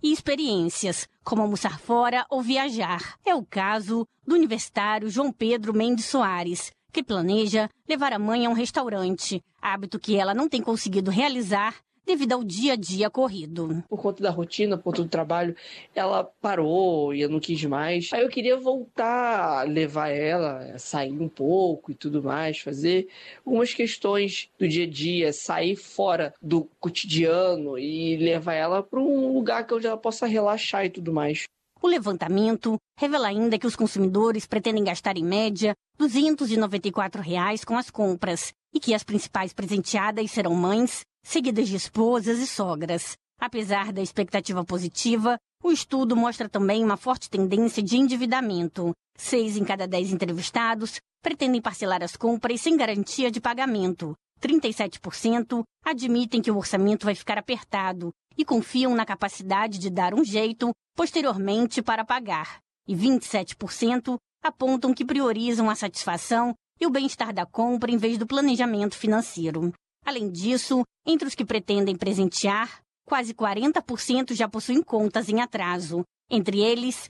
e experiências, como almoçar fora ou viajar. É o caso do universitário João Pedro Mendes Soares, que planeja levar a mãe a um restaurante, hábito que ela não tem conseguido realizar devido ao dia a dia corrido. Por conta da rotina, por conta do trabalho, ela parou e eu não quis mais. Aí eu queria voltar, levar ela, sair um pouco e tudo mais, fazer algumas questões do dia a dia, sair fora do cotidiano e levar ela para um lugar onde ela possa relaxar e tudo mais. O levantamento revela ainda que os consumidores pretendem gastar em média R$ 294 com as compras e que as principais presenteadas serão mães, seguidas de esposas e sogras. Apesar da expectativa positiva, o estudo mostra também uma forte tendência de endividamento. 6 em cada 10 entrevistados pretendem parcelar as compras sem garantia de pagamento. 37% admitem que o orçamento vai ficar apertado e confiam na capacidade de dar um jeito posteriormente para pagar. E 27% apontam que priorizam a satisfação e o bem-estar da compra em vez do planejamento financeiro. Além disso, entre os que pretendem presentear, quase 40% já possuem contas em atraso. Entre eles,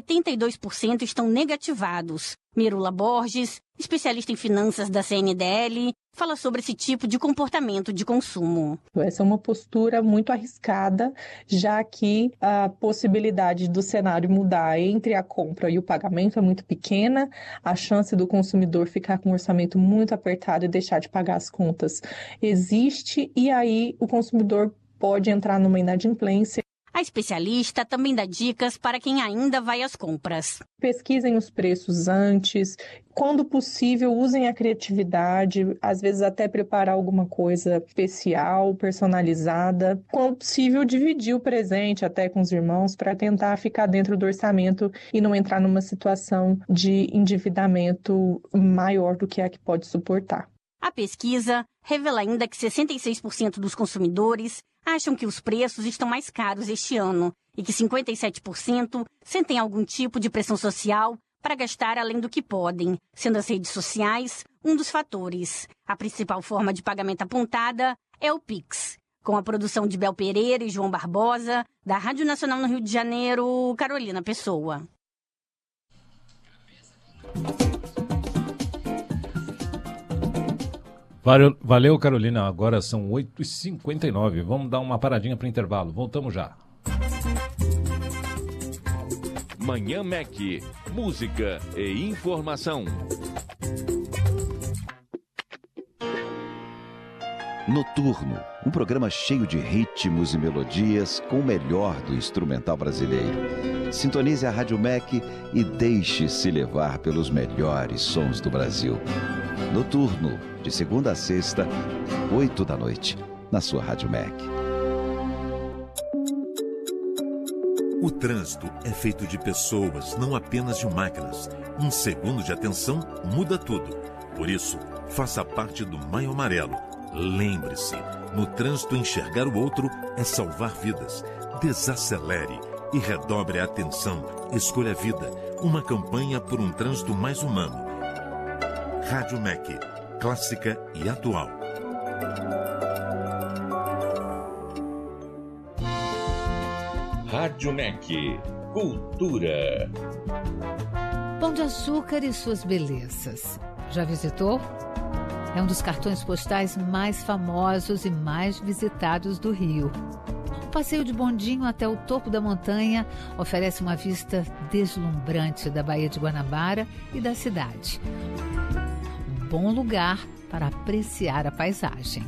72% estão negativados. Mirula Borges, especialista em finanças da CNDL, fala sobre esse tipo de comportamento de consumo. Essa é uma postura muito arriscada, já que a possibilidade do cenário mudar entre a compra e o pagamento é muito pequena, a chance do consumidor ficar com um orçamento muito apertado e deixar de pagar as contas existe, e aí o consumidor pode entrar numa inadimplência. A especialista também dá dicas para quem ainda vai às compras. Pesquisem os preços antes, quando possível usem a criatividade, às vezes até preparar alguma coisa especial, personalizada. Quando possível, dividir o presente até com os irmãos para tentar ficar dentro do orçamento e não entrar numa situação de endividamento maior do que a que pode suportar. A pesquisa revela ainda que 66% dos consumidores acham que os preços estão mais caros este ano e que 57% sentem algum tipo de pressão social para gastar além do que podem, sendo as redes sociais um dos fatores. A principal forma de pagamento apontada é o Pix. Com a produção de Bel Pereira e João Barbosa, da Rádio Nacional no Rio de Janeiro, Carolina Pessoa. Valeu, Carolina. Agora são 8h59. Vamos dar uma paradinha para o intervalo. Voltamos já. Manhã Mac. Música e informação. Noturno, um programa cheio de ritmos e melodias com o melhor do instrumental brasileiro. Sintonize a Rádio Mac e deixe-se levar pelos melhores sons do Brasil. Noturno, de segunda a sexta, 20h, na sua Rádio Mac. O trânsito é feito de pessoas, não apenas de máquinas. Um segundo de atenção muda tudo. Por isso, faça parte do Maio Amarelo. Lembre-se, no trânsito enxergar o outro é salvar vidas. Desacelere e redobre a atenção. Escolha a vida. Uma campanha por um trânsito mais humano. Rádio Mac, clássica e atual. Rádio Mac, cultura. Pão de Açúcar e suas belezas. Já visitou? É um dos cartões postais mais famosos e mais visitados do Rio. O passeio de bondinho até o topo da montanha oferece uma vista deslumbrante da Baía de Guanabara e da cidade. Um bom lugar para apreciar a paisagem.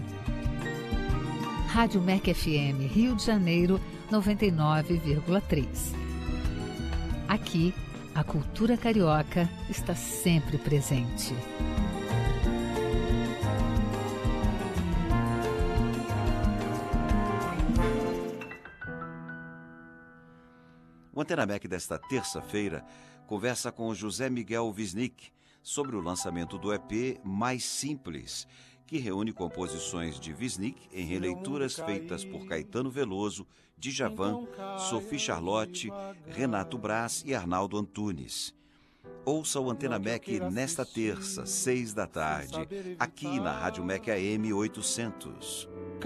Rádio Mac FM, Rio de Janeiro, 99,3. Aqui, a cultura carioca está sempre presente. O Antena Mac desta terça-feira conversa com José Miguel Wisnik sobre o lançamento do EP Mais Simples, que reúne composições de Wisnik em releituras feitas por Caetano Veloso, Djavan, Sophie Charlotte, Renato Braz e Arnaldo Antunes. Ouça o Antena Mac nesta terça, 18h, aqui na Rádio Mac AM 800.